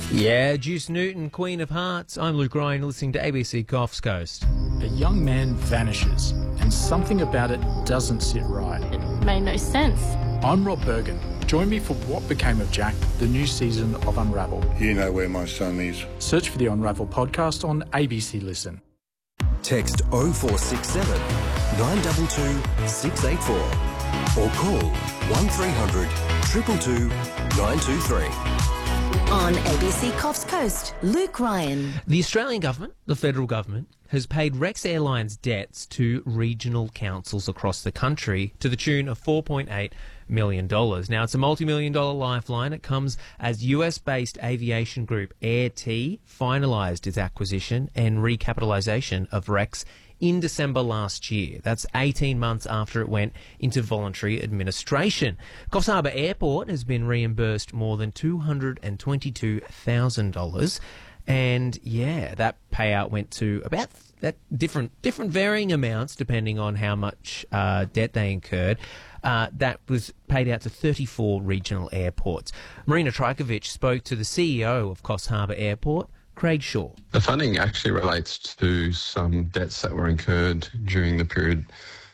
Yeah, Juice Newton, Queen of Hearts. I'm Luke Ryan, listening to ABC Coffs Coast. A young man vanishes, and something about it doesn't sit right. It made no sense. I'm Rob Bergen. Join me for What Became of Jack, the new season of Unravel. You know where my son is. Search for the Unravel podcast on ABC Listen. Text 0467 922 684 or call 1300 222 923. On ABC Coffs Coast, Luke Ryan. The Australian government, the federal government, has paid Rex Airlines debts to regional councils across the country to the tune of $4.8 million. Now, it's a multi-million-dollar lifeline. It comes as US-based aviation group Air T finalised its acquisition and recapitalisation of Rex in December last year. That's 18 months after it went into voluntary administration. Coffs Harbour Airport has been reimbursed more than $222,000. And yeah, that payout went to about that different varying amounts depending on how much debt they incurred. That was paid out to 34 regional airports. Marina Trajkovic spoke to the CEO of Coffs Harbour Airport, Craig Shaw. The funding actually relates to some debts that were incurred during the period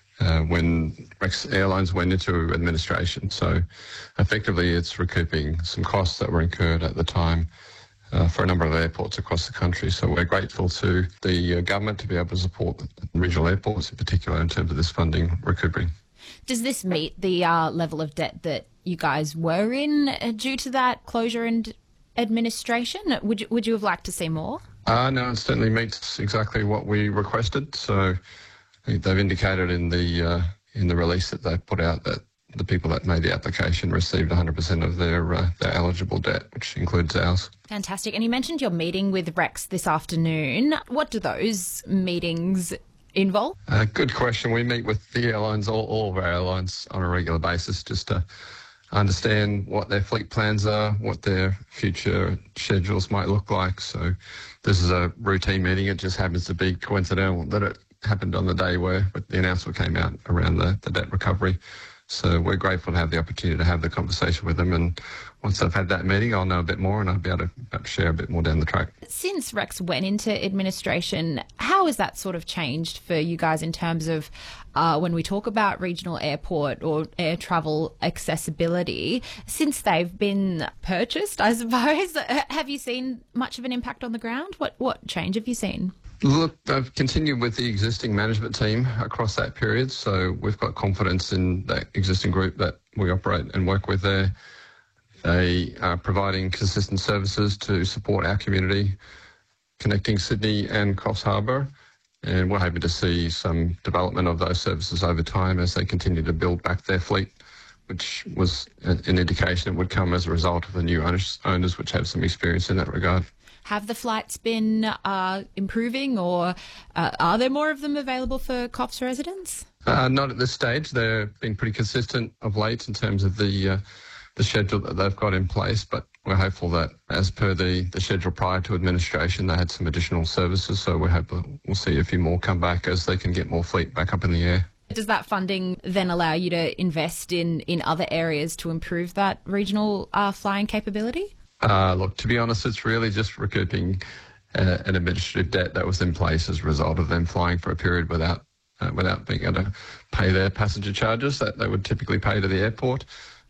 when Rex Airlines went into administration. So effectively it's recouping some costs that were incurred at the time for a number of airports across the country. So we're grateful to the government to be able to support the regional airports in particular in terms of this funding recovery. Does this meet the level of debt that you guys were in due to that closure and administration? Would you have liked to see more? No, it certainly meets exactly what we requested. So I think they've indicated in the release that they've put out that the people that made the application received 100% of their eligible debt, which includes ours. Fantastic. And you mentioned your meeting with Rex this afternoon. What do those meetings involve? Good question. We meet with the airlines, all of our airlines, on a regular basis just to understand what their fleet plans are, what their future schedules might look like. So this is a routine meeting. It just happens to be coincidental that it happened on the day where the announcement came out around the debt recovery. So we're grateful to have the opportunity to have the conversation with them. And once I've had that meeting, I'll know a bit more and I'll be able to share a bit more down the track. Since Rex went into administration, how has that sort of changed for you guys in terms of when we talk about regional airport or air travel accessibility? Since they've been purchased, I suppose, have you seen much of an impact on the ground? What change have you seen? Look, I've continued with the existing management team across that period, so we've got confidence in that existing group that we operate and work with there. They are providing consistent services to support our community, connecting Sydney and Coffs Harbour, and we're hoping to see some development of those services over time as they continue to build back their fleet, which was an indication it would come as a result of the new owners which have some experience in that regard. Have the flights been improving, or are there more of them available for Coffs residents? Not at this stage. They've been pretty consistent of late in terms of the schedule that they've got in place, but we're hopeful that as per the schedule prior to administration, they had some additional services, so we'll see a few more come back as they can get more fleet back up in the air. Does that funding then allow you to invest in other areas to improve that regional flying capability? Look, to be honest, it's really just recouping an administrative debt that was in place as a result of them flying for a period without being able to pay their passenger charges that they would typically pay to the airport.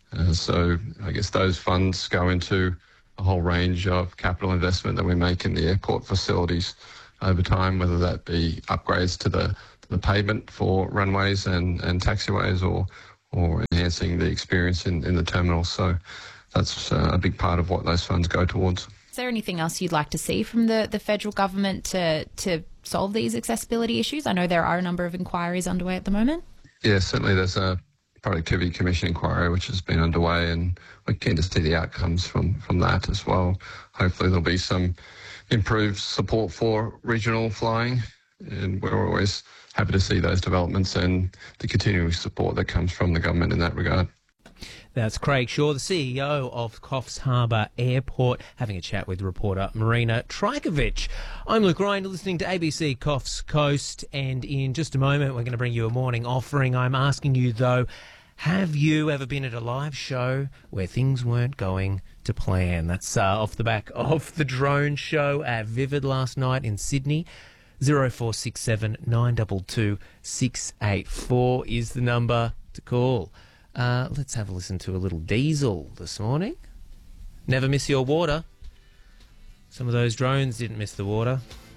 So I guess those funds go into a whole range of capital investment that we make in the airport facilities over time, whether that be upgrades to the pavement for runways and taxiways or enhancing the experience in the terminal. So that's a big part of what those funds go towards. Is there anything else you'd like to see from the federal government to solve these accessibility issues? I know there are a number of inquiries underway at the moment. Yeah, certainly there's a Productivity Commission inquiry which has been underway, and we're keen to see the outcomes from that as well. Hopefully there'll be some improved support for regional flying, and we're always happy to see those developments and the continuing support that comes from the government in that regard. That's Craig Shaw, the CEO of Coffs Harbour Airport, having a chat with reporter Marina Trajkovic. I'm Luke Ryan, listening to ABC Coffs Coast, and in just a moment we're going to bring you a morning offering. I'm asking you, though, have you ever been at a live show where things weren't going to plan. That's off the back of the drone show at Vivid last night in Sydney. 0467 922 684 is the number to call. Let's have a listen to a little Diesel this morning. Never miss your water. Some of those drones didn't miss the water.